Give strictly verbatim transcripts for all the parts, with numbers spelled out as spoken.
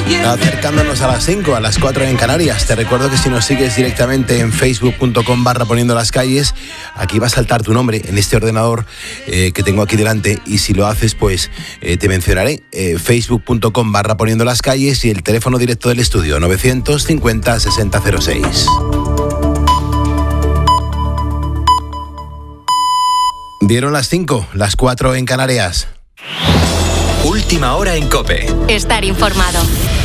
Acercándonos a las cinco, a las cuatro en Canarias. Te recuerdo que si nos sigues directamente en facebook.com barra poniendo las calles, aquí va a saltar tu nombre en este ordenador eh, que tengo aquí delante, y si lo haces pues eh, te mencionaré. eh, facebook.com barra poniendo las calles y el teléfono directo del estudio novecientos cincuenta sesenta cero seis. Dieron las cinco, las cuatro en Canarias. Última hora en COPE. Estar informado.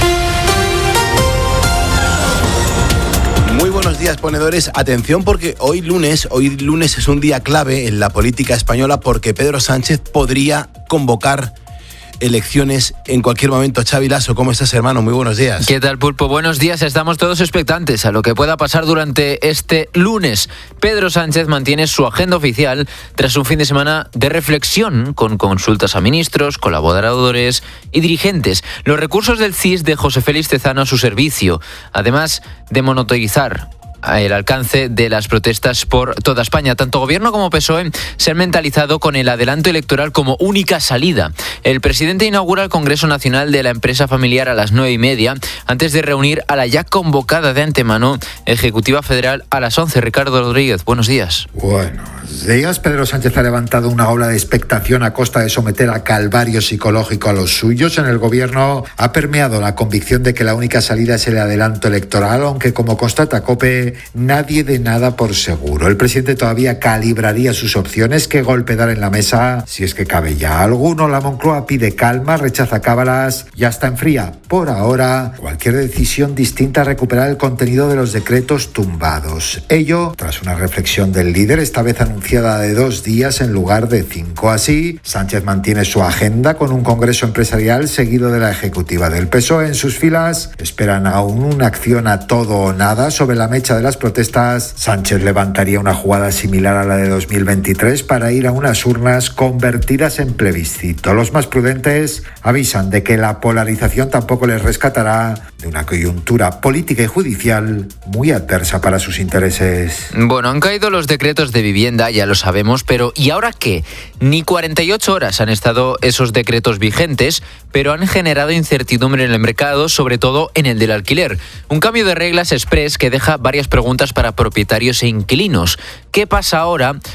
Muy buenos días, ponedores. Atención, porque hoy lunes, hoy lunes es un día clave en la política española, porque Pedro Sánchez podría convocar elecciones en cualquier momento. Xavi Lasso, ¿cómo estás, hermano? Muy buenos días. ¿Qué tal, Pulpo? Buenos días. Estamos todos expectantes a lo que pueda pasar durante este lunes. Pedro Sánchez mantiene su agenda oficial tras un fin de semana de reflexión con consultas a ministros, colaboradores y dirigentes. Los recursos del C I S de José Félix Cezano a su servicio, además de monitorizar el alcance de las protestas por toda España. Tanto Gobierno como P S O E se han mentalizado con el adelanto electoral como única salida. El presidente inaugura el Congreso Nacional de la Empresa Familiar a las nueve y media, antes de reunir a la ya convocada de antemano Ejecutiva Federal a las once. Ricardo Rodríguez, buenos días. Buenos días. Pedro Sánchez ha levantado una ola de expectación a costa de someter a calvario psicológico a los suyos. En el Gobierno ha permeado la convicción de que la única salida es el adelanto electoral, aunque, como constata COPE, nadie de nada por seguro. El presidente todavía calibraría sus opciones, qué golpe dar en la mesa, si es que cabe ya alguno. La Moncloa pide calma, rechaza cábalas y hasta enfría, por ahora, cualquier decisión distinta a recuperar el contenido de los decretos tumbados. Ello tras una reflexión del líder, esta vez anunciada de dos días en lugar de cinco. Así, Sánchez mantiene su agenda con un congreso empresarial seguido de la ejecutiva del P S O E. En sus filas esperan aún una acción a todo o nada sobre la mecha de las protestas. Sánchez levantaría una jugada similar a la de dos mil veintitrés para ir a unas urnas convertidas en plebiscito. Los más prudentes avisan de que la polarización tampoco les rescatará de una coyuntura política y judicial muy adversa para sus intereses. Bueno, han caído los decretos de vivienda, ya lo sabemos, pero ¿y ahora qué? Ni cuarenta y ocho horas han estado esos decretos vigentes, pero han generado incertidumbre en el mercado, sobre todo en el del alquiler. Un cambio de reglas express que deja varias preguntas para propietarios e inquilinos. ¿Qué pasa ahora